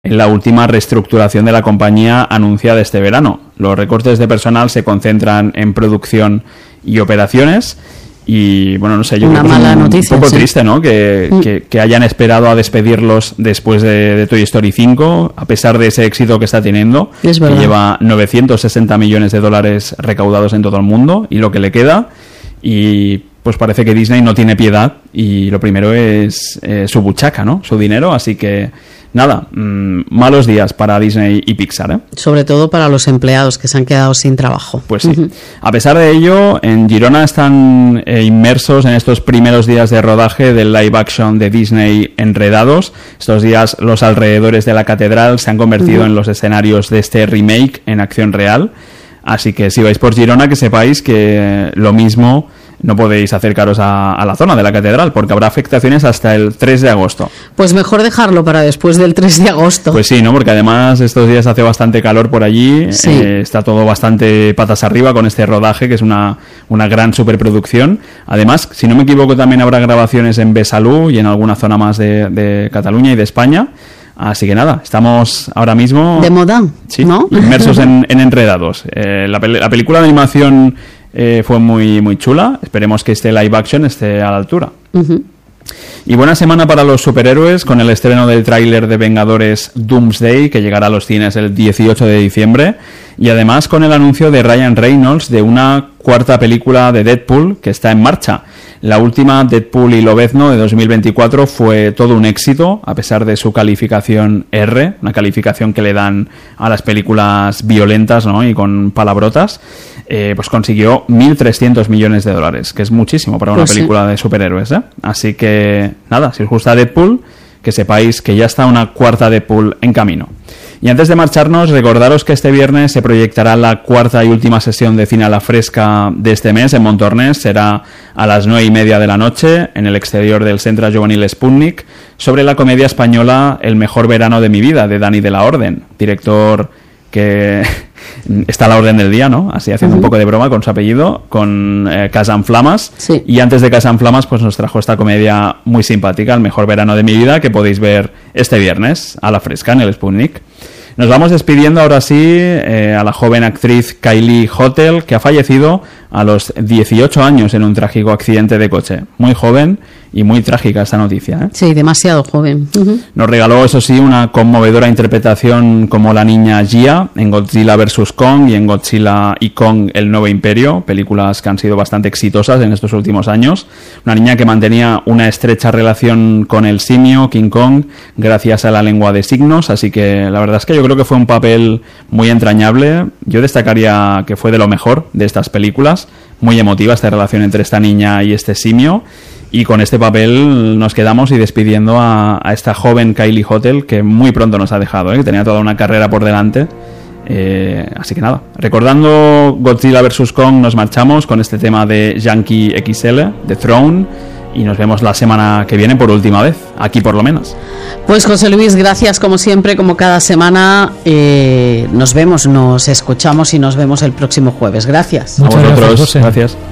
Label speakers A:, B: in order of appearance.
A: en la última reestructuración de la compañía anunciada este verano. Los recortes de personal se concentran en producción y operaciones. Y bueno, no sé, yo creo que es un poco triste, ¿no? Que hayan esperado a despedirlos después de Toy Story 5, a pesar de ese éxito que está teniendo, que lleva 960 millones de dólares recaudados en todo el mundo, y lo que le queda. Y pues parece que Disney no tiene piedad, y lo primero es su buchaca, ¿no? Su dinero, así que nada, malos días para Disney y Pixar, ¿eh?
B: Sobre todo para los empleados que se han quedado sin trabajo.
A: Pues sí. A pesar de ello, en Girona están inmersos en estos primeros días de rodaje del live action de Disney Enredados. Estos días los alrededores de la catedral se han convertido en los escenarios de este remake en acción real. Así que si vais por Girona, que sepáis que lo mismo no podéis acercaros a la zona de la catedral, porque habrá afectaciones hasta el 3 de agosto.
B: Pues mejor dejarlo para después del 3 de agosto.
A: Pues sí, ¿no? Porque además estos días hace bastante calor por allí, sí. Está todo bastante patas arriba con este rodaje, que es una gran superproducción. Además, si no me equivoco, también habrá grabaciones en Besalú y en alguna zona más de Cataluña y de España. Así que nada, estamos ahora mismo...
B: De moda,
A: sí,
B: ¿no?
A: Inmersos en Enredados. La película de animación fue muy chula. Esperemos que este live action esté a la altura. Y buena semana para los superhéroes, con el estreno del tráiler de Vengadores Doomsday, que llegará a los cines el 18 de diciembre. Y además con el anuncio de Ryan Reynolds de una cuarta película de Deadpool que está en marcha. La última, Deadpool y Lobezno, de 2024, fue todo un éxito, a pesar de su calificación R, una calificación que le dan a las películas violentas, ¿no? Y con palabrotas. Pues consiguió 1.300 millones de dólares, que es muchísimo para una película de superhéroes, ¿eh? Así que, nada, si os gusta Deadpool, que sepáis que ya está una cuarta Deadpool en camino. Y antes de marcharnos, recordaros que este viernes se proyectará la cuarta y última sesión de Cine a la Fresca de este mes en Montornès. Será a las 9:30 de la noche en el exterior del Centre Juvenil Sputnik, sobre la comedia española El mejor verano de mi vida, de Dani de la Orden, director que está a la orden del día, ¿no? Así haciendo un poco de broma con su apellido, con Casa en Flamas.
B: Sí.
A: Y antes de Casa en Flamas, pues nos trajo esta comedia muy simpática, El mejor verano de mi vida, que podéis ver este viernes a la fresca en el Sputnik. Nos vamos despidiendo ahora sí a la joven actriz Kylie Hotel, que ha fallecido a los 18 años en un trágico accidente de coche. Muy joven y muy trágica esta noticia, ¿eh?
B: Sí, demasiado joven.
A: Nos regaló, eso sí, una conmovedora interpretación como la niña Gia en Godzilla vs. Kong y en Godzilla y Kong el Nuevo Imperio, películas que han sido bastante exitosas en estos últimos años. Una niña que mantenía una estrecha relación con el simio King Kong gracias a la lengua de signos, así que la verdad es que yo creo que fue un papel muy entrañable. Yo destacaría que fue de lo mejor de estas películas. Muy emotiva esta relación entre esta niña y este simio. Y con este papel nos quedamos y despidiendo a esta joven Kylie Hotel, que muy pronto nos ha dejado, que tenía toda una carrera por delante. Así que nada, recordando Godzilla vs. Kong, nos marchamos con este tema de Yankee XL, de Throne, y nos vemos la semana que viene por última vez, aquí por lo menos.
B: Pues José Luis, gracias como siempre, como cada semana. Nos vemos, nos escuchamos y nos vemos el próximo jueves. Gracias.
A: A vosotros, gracias.